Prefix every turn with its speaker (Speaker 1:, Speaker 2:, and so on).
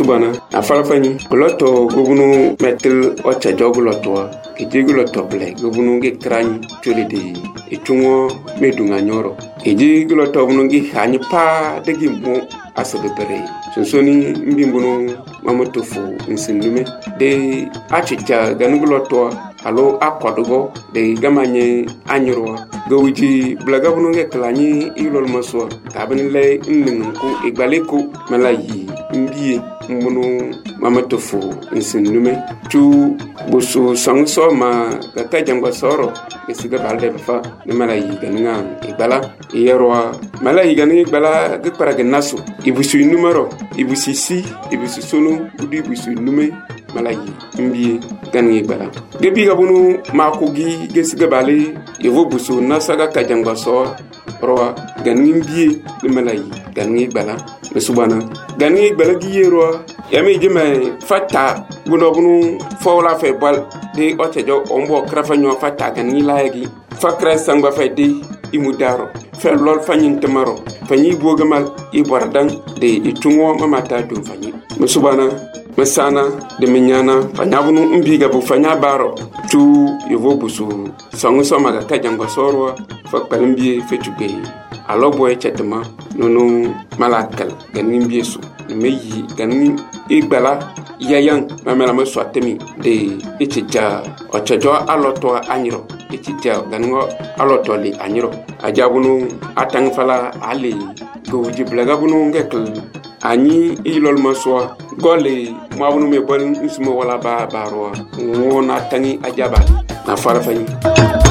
Speaker 1: subana afala fani loto gubunu metel ocha jogu loto ke jegu loto ble gubunu ge krani tulide itungo medunga nyoro ke jegu loto bunu ge hani pa degi mo asebere sonsoni mbimbuno mamotofu nsindume de achicha ganugo loto alo akodugo de gamanye anyurwa gawiji blaga bunu ge klani ilol maswa kabin le nningu igbaleko malayi mbiye mbunu mamatofu nsindume tu busu sangso ma kaka jangwa soro esiga balde fa ne malayi ganinga igbala yerwa malayi ganinga igbala ge paraga nasu ibusu numero ibusu si ibusu sunu budi ibusu nume malayi mbiye ganinga igbala gebi gabunu makugi gesiga bale yevo busu nasaga kajangwa so roa ganinga mbiye ne malayi ganinga igbala subana ganinga igbala gi yerwa yami jime fata bunu fawla fe bal de otejo ombo krafa nyo fata ganinga laagi fakra sangba fe de imudaro fe lol fanyin temaro fanyi bogamal ibordan de itungo mamata dum fanyi musubana mesana de minyana fanyabunu mbiga bu fanya baro tu yevo busu sangu somaga kajangwa sorwa fakpalimbi fetuge alobo echetema nono malakal ganin biesu meyi ganin igbala yayan mamela maswatemi de ichija ochajo aloto anyiro ichija ganingo aloto li anyiro ajabunu atang fala ali goji blagabunu ngekl ani ilol maswa gole mabunu me bol ismo wala ba barwa wona tangi ajaba na fara fani